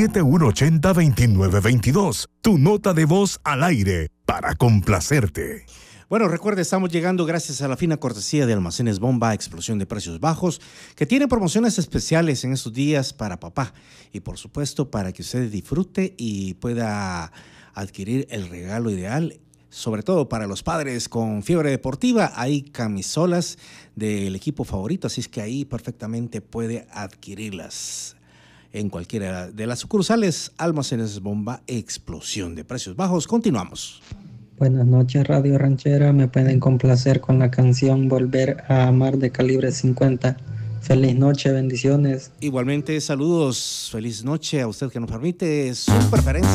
7180-2922. Tu nota de voz al aire para complacerte. Bueno, recuerde, estamos llegando gracias a la fina cortesía de Almacenes Bomba, explosión de precios bajos, que tiene promociones especiales en estos días para papá y por supuesto para que usted disfrute y pueda adquirir el regalo ideal, sobre todo para los padres con fiebre deportiva. Hay camisolas del equipo favorito, así es que ahí perfectamente puede adquirirlas en cualquiera de las sucursales. Almacenes Bomba, explosión de precios bajos. Continuamos. Buenas noches, Radio Ranchera. Me pueden complacer con la canción Volver a Amar de Calibre 50. Feliz noche, bendiciones. Igualmente, saludos, feliz noche a usted que nos permite su preferencia.